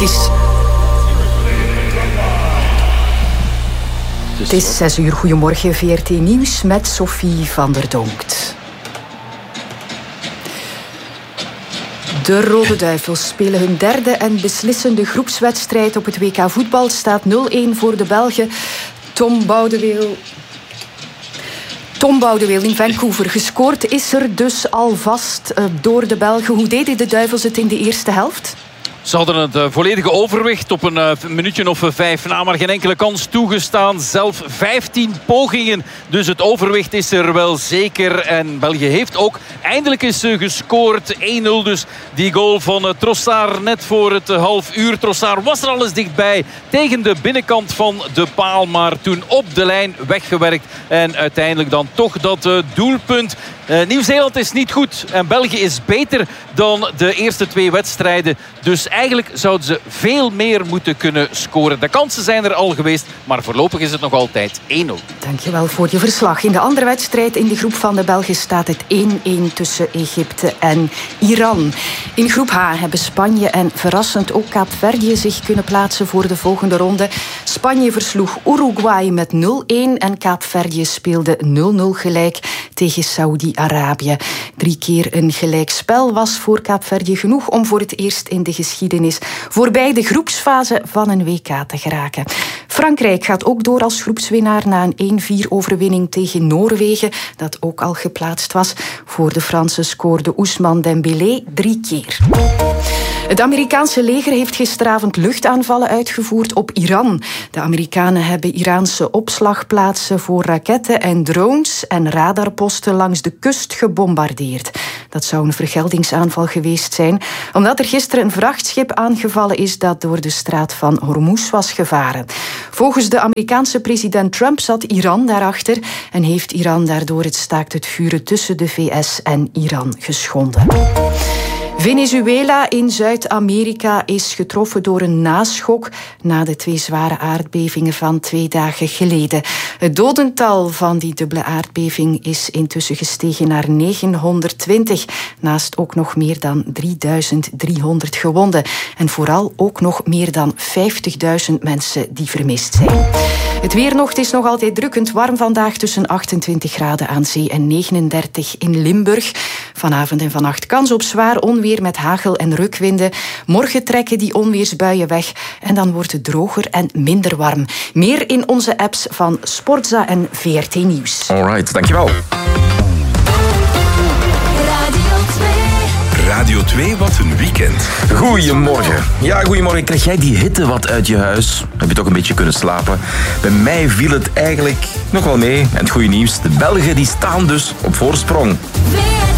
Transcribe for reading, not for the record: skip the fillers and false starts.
Het is 6 uur. Goedemorgen, VRT Nieuws met Sophie van der Donkt. De Rode Duivels spelen hun derde en beslissende groepswedstrijd op het WK voetbal. Staat 0-1 voor de Belgen. Tom Boudeweel in Vancouver. Gescoord is er dus alvast door de Belgen. Hoe deden de Duivels het in de eerste helft? Ze hadden het volledige overwicht op een minuutje of 5 na, maar geen enkele kans toegestaan. Zelf 15 pogingen, dus het overwicht is er wel zeker. En België heeft ook eindelijk eens gescoord. 1-0 dus, die goal van Trossard net voor het half uur. Trossard was er al eens dichtbij tegen de binnenkant van de paal, maar toen op de lijn weggewerkt. En uiteindelijk dan toch dat doelpunt. Nieuw-Zeeland is niet goed en België is beter dan de eerste 2 wedstrijden. Dus eigenlijk zouden ze veel meer moeten kunnen scoren. De kansen zijn er al geweest, maar voorlopig is het nog altijd 1-0. Dankjewel voor je verslag. In de andere wedstrijd in de groep van de Belgen staat het 1-1 tussen Egypte en Iran. In groep H hebben Spanje en verrassend ook Kaapverdië zich kunnen plaatsen voor de volgende ronde. Spanje versloeg Uruguay met 0-1 en Kaapverdië speelde 0-0 gelijk tegen Saoedi-Arabië. 3 keer een gelijkspel was voor Kaapverdië genoeg om voor het eerst in de geschiedenis voorbij de groepsfase van een WK te geraken. Frankrijk gaat ook door als groepswinnaar na een 1-4 overwinning tegen Noorwegen, dat ook al geplaatst was. Voor de Fransen scoorde Ousmane Dembélé 3 keer. Het Amerikaanse leger heeft gisteravond luchtaanvallen uitgevoerd op Iran. De Amerikanen hebben Iraanse opslagplaatsen voor raketten en drones en radarposten langs de kust gebombardeerd. Dat zou een vergeldingsaanval geweest zijn, omdat er gisteren een vrachtschip aangevallen is dat door de straat van Hormuz was gevaren. Volgens de Amerikaanse president Trump zat Iran daarachter en heeft Iran daardoor het staakt het vuren tussen de VS en Iran geschonden. Venezuela in Zuid-Amerika is getroffen door een naschok na de 2 zware aardbevingen van 2 dagen geleden. Het dodental van die dubbele aardbeving is intussen gestegen naar 920, naast ook nog meer dan 3300 gewonden. En vooral ook nog meer dan 50.000 mensen die vermist zijn. Het weer nog, het is nog altijd drukkend warm vandaag, tussen 28 graden aan zee en 39 in Limburg. Vanavond en vannacht kans op zwaar onweer met hagel en rukwinden. Morgen trekken die onweersbuien weg en dan wordt het droger en minder warm. Meer in onze apps van Sportza en VRT Nieuws. Alright, dankjewel. Radio 2, wat een weekend. Goedemorgen. Ja, goedemorgen. Krijg jij die hitte wat uit je huis? Heb je toch een beetje kunnen slapen? Bij mij viel het eigenlijk nog wel mee. En het goede nieuws, de Belgen die staan dus op voorsprong.